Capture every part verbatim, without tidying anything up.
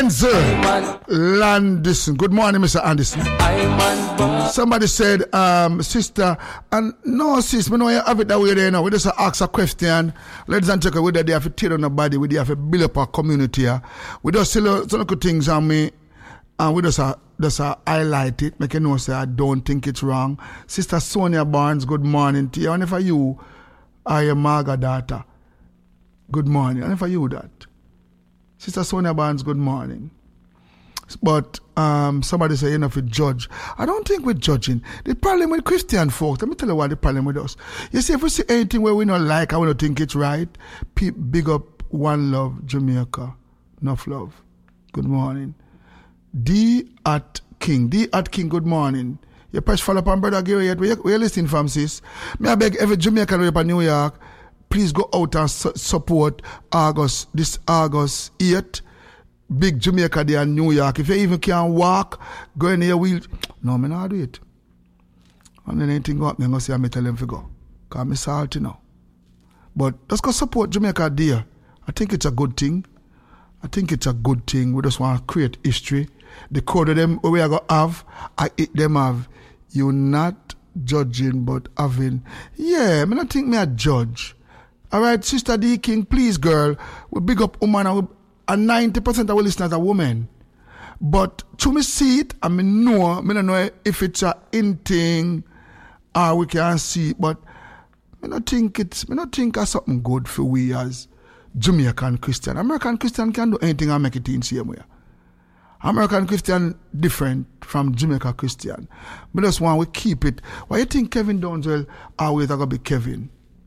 Denzel Landison. Good morning, Mister Anderson. Somebody said, um, sister, and no, sis, we know you have it that way there now. We just ask a question. Ladies and gentlemen, whether they have to tear on the body, we have to build up our community here. We just see some good things on me, and we just uh, just uh, highlight it, make you know, say I don't think it's wrong. Sister Sonia Barnes, good morning to you. And for you, I am Marga daughter. Good morning. And for you, that. Sister Sonia Barnes, good morning. But um, somebody say, you know, if we judge. I don't think we're judging. The problem with Christian folks, let me tell you what the problem with us. You see, if we see anything where we don't like, I want to think it's right, big up One Love, Jamaica. Enough love. Good morning. D at King. D at King, good morning. You press follow up on Brother Gary yet. Where you listening from, sis? May I beg every Jamaican up in New York, please go out and su- support August, this August eighth. Big Jamaica Day in New York. If you even can't walk, go in your wheel. No, me not do it. And then anything go up, me go say, I tell them to go. Because I'm salty now. But let's go support Jamaica Day. I think it's a good thing. I think it's a good thing. We just want to create history. The code of them we are going to have, I eat them have. You're not judging, but having. Yeah, I don't think me a judge. All right, Sister D King, please, girl. We big up woman and, we, and ninety percent of our listeners are women. But to me see it, I mean, know, I don't know if it's a in thing or we can see it, but I don't think it's, I don't think it's something good for we as Jamaican Christian. American Christian can do anything and make it in the same way. American Christian different from Jamaica Christian. But just want we keep it. Why you think Kevin Downswell always going to be Kevin?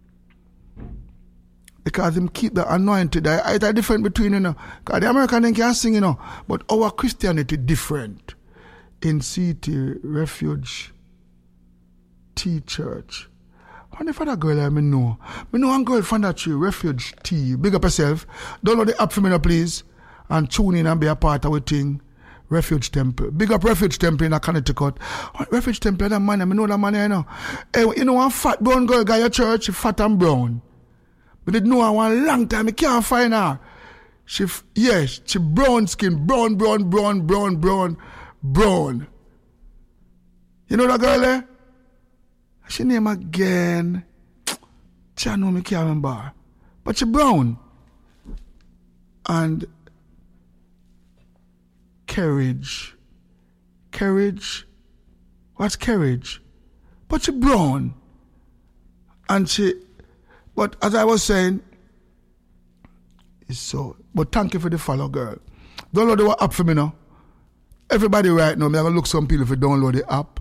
Because him keep the anointed. It's a different between, you know. Because the American they can sing, you know. But our Christianity different. In C T, Refuge, T Church. I wonder if that girl I know. I know one girl from that tree, Refuge T. Big up yourself. Download the app for me now, please. And tune in and be a part of the thing. Refuge Temple. Big up Refuge Temple in a Connecticut. Refuge Temple, that man, I know that man, you know. Hey, you know one fat brown girl got your church, fat and brown. But they know her one long time, I can't find her. She, yes, she brown skin, brown, brown, brown, brown, brown, brown. You know that girl, eh? She name again. I know me can't remember. But she brown. And Courage. Courage. What's Courage? But she brown. And she, but as I was saying, it's so, but thank you for the follow, girl. Download the app for me now. Everybody right now, I'm going to look some people if you download the app.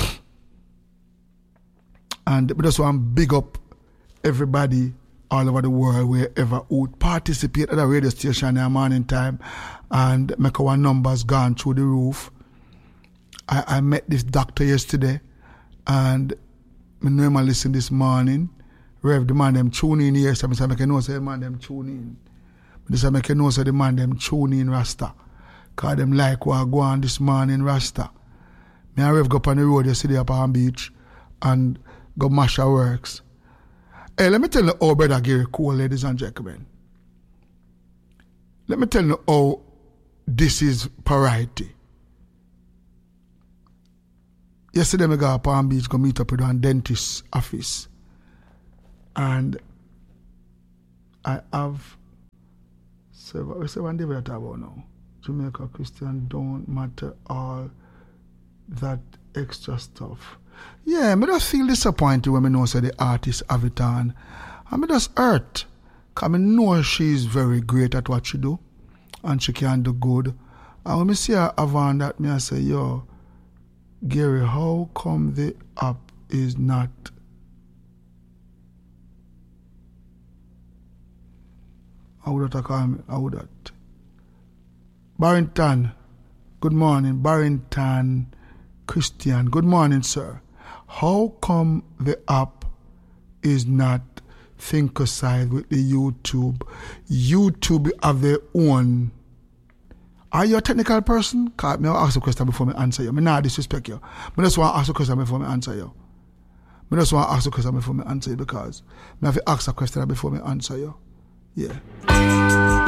And we just want to big up everybody all over the world, wherever would participate at a radio station in the morning time and make our numbers gone through the roof. I, I met this doctor yesterday and I normally listen this morning. Rev, the man them tune in here, so I make you know say the man them tune in. But this I make you know say the man them tune in Rasta. Cause them like what go on this morning Rasta. Me and Rev go up on the road yesterday up on beach and go Masha Works. Hey, let me tell you how Brother Gary cool, ladies and gentlemen. Let me tell you how this is priority. Yesterday I go up on beach, go meet up with one dentist's office. And I have several, we say one day we are talking about now. Jamaica Christian don't matter all that extra stuff. Yeah, I just feel disappointed when I know say the artist have it on. I just hurt. Because I know she's very great at what she do. And she can do good. And when I see her have on that, I say, yo, Gary, how come the app is not... How would that call me? How would that? Barrington. Good morning. Barrington Christian. Good morning, sir. How come the app is not Thinkerside with the YouTube? YouTube have their own. Are you a technical person? Because I ask a question before I answer you. I not disrespect you. I just want to ask a question before I answer you. I just want to ask a question before I answer you because I have to ask a question before I answer you. Yeah.